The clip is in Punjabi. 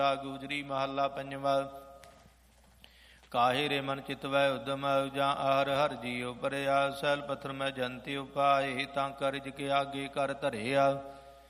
ਗੁਜਰੀ ਮਹੱਲਾ ਪੰਜਵਾ। ਕਾਹੇ ਰੇ ਮਨ ਚਿਤਵੈ ਉਦਮ ਜਾਂ ਆਹਰ ਹਰ ਜੀਉ ਪਰਿਆ। ਸੈਲ ਪੱਥਰ ਮੈਂ ਜੰਤੀ ਉਪਾਏ ਤਾਂ ਕਰ ਜਿ ਕੇ ਆਗੇ ਕਰ ਧਰਿਆ।